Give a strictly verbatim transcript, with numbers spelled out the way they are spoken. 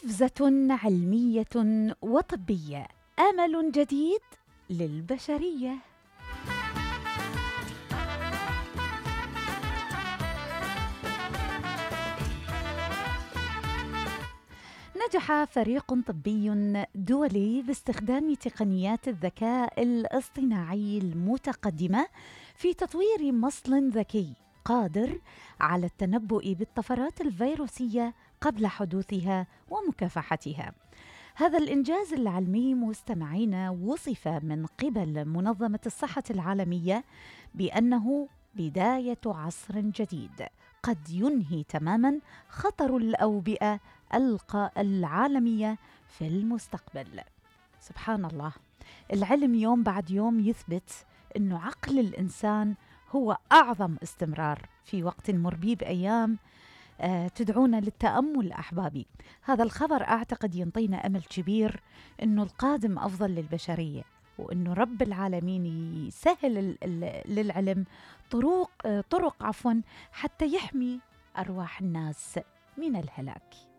قفزة علمية وطبية، أمل جديد للبشرية. نجح فريق طبي دولي باستخدام تقنيات الذكاء الاصطناعي المتقدمة في تطوير مصل ذكي قادر على التنبؤ بالطفرات الفيروسية قبل حدوثها ومكافحتها. هذا الإنجاز العلمي مستمعين وصف من قبل منظمة الصحة العالمية بأنه بداية عصر جديد قد ينهي تماما خطر الأوبئة العالمية في المستقبل. سبحان الله، العلم يوم بعد يوم يثبت أنه عقل الإنسان هو أعظم استمرار في وقت مربي بأيام آه تدعونا للتأمل أحبابي. هذا الخبر أعتقد ينطينا أمل كبير أنه القادم أفضل للبشرية، وأنه رب العالمين يسهل للعلم طرق آه طرق عفوا حتى يحمي أرواح الناس من الهلاك.